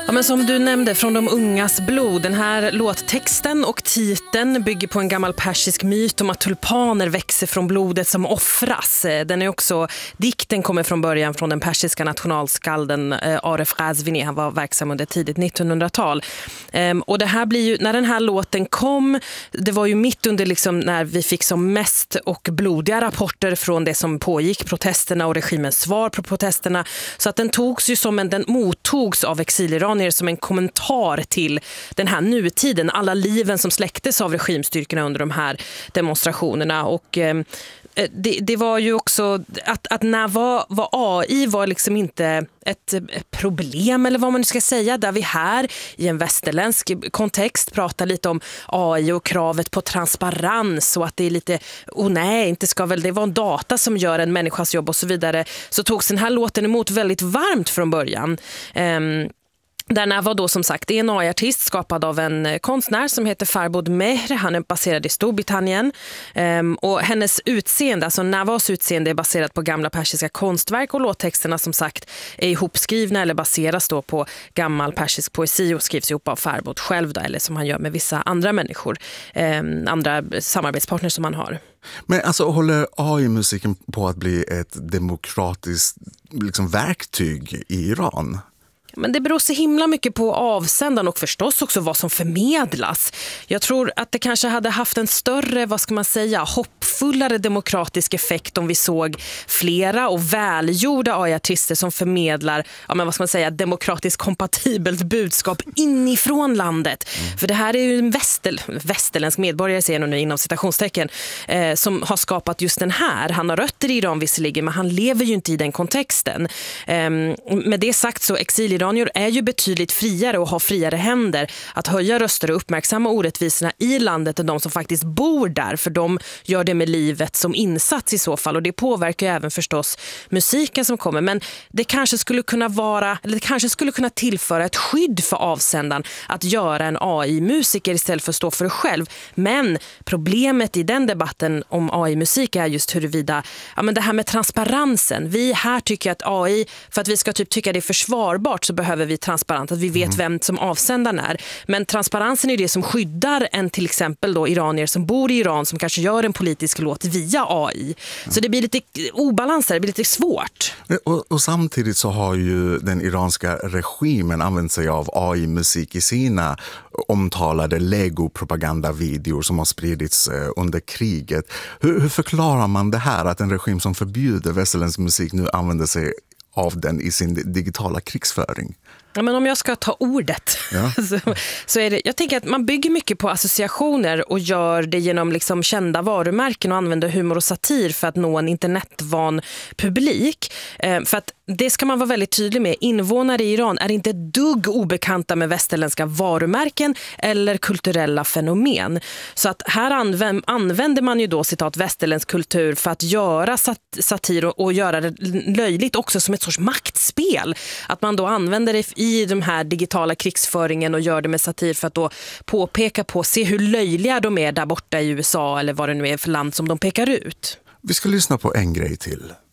Ja, men som du nämnde, Från de ungas blod. Den här låttexten och titeln bygger på en gammal persisk myt om att tulpaner växer från blodet som offras. Den är också, dikten kommer från början från den persiska nationalskalden Aref Ghazvini. Han var verksam under tidigt 1900-tal. Och det här blir ju, när den här låten kom, det var ju mitt under liksom när vi fick som mest och blodiga rapporter från det som pågick, protesterna och regimens svar på protesterna. Så att den togs ju den mottogs av exiliranier som en kommentar till den här nutiden, alla liven som släcktes av regimstyrkorna under de här demonstrationerna. Och det var ju också att när var AI var liksom inte ett problem, eller vad man ska säga, där vi här i en västerländsk kontext pratar lite om AI och kravet på transparens och att det är lite, inte ska väl det vara en data som gör en människas jobb och så vidare, så togs den här låten emot väldigt varmt från början. Darna var då som sagt en AI-artist skapad av en konstnär som heter Farbod Mehr. Han är baserad i Storbritannien. Och hennes utseende, alltså Nawaz utseende, är baserat på gamla persiska konstverk, och låttexterna som sagt är ihopskrivna eller baseras då på gammal persisk poesi och skrivs ihop av Farbod själv då, eller som han gör med vissa andra människor, andra samarbetspartners som han har. Men alltså, håller AI-musiken på att bli ett demokratiskt liksom verktyg i Iran? Men det beror så himla mycket på avsändaren och förstås också vad som förmedlas. Jag tror att det kanske hade haft en större, hoppfullare demokratisk effekt om vi såg flera och välgjorda AI-artister som förmedlar, demokratiskt kompatibelt budskap inifrån landet. För det här är ju en västerländsk medborgare, säger jag nu inom citationstecken, som har skapat just den här. Han har rötter i Iran visserligen, men han lever ju inte i den kontexten. Med det sagt så exiliranier är ju betydligt friare och har friare händer att höja röster och uppmärksamma orättvisorna i landet än de som faktiskt bor där, för de gör det med livet som insats i så fall, och det påverkar ju även förstås musiken som kommer. Men det kanske skulle kunna tillföra ett skydd för avsändaren att göra en AI-musiker istället för att stå för det själv. Men problemet i den debatten om AI-musik är just huruvida det här med transparensen. Vi här tycker att AI, för att vi ska tycka det är försvarbart, så behöver vi transparent, att vi vet vem som avsändaren är. Men transparensen är det som skyddar en till exempel då iranier som bor i Iran som kanske gör en politisk låt via AI. Så det blir lite obalans där, det blir lite svårt. Och samtidigt så har ju den iranska regimen använt sig av AI-musik i sina omtalade Lego-propagandavideor som har spridits under kriget. Hur förklarar man det här, att en regim som förbjuder västerländsk musik nu använder sig av den i sin digitala krigsföring? Ja, men om jag ska ta ordet så är det, jag tänker att man bygger mycket på associationer och gör det genom liksom kända varumärken och använder humor och satir för att nå en internetvan publik. För att det ska man vara väldigt tydlig med. Invånare i Iran är inte ett dugg obekanta med västerländska varumärken eller kulturella fenomen. Så att här använder man ju då citat västerländsk kultur för att göra satir och göra det löjligt också som ett sorts maktspel. Att man då använder det i de här digitala krigsföringen och gör det med satir för att då se hur löjliga de är där borta i USA eller vad det nu är för land som de pekar ut. Vi ska lyssna på en grej till.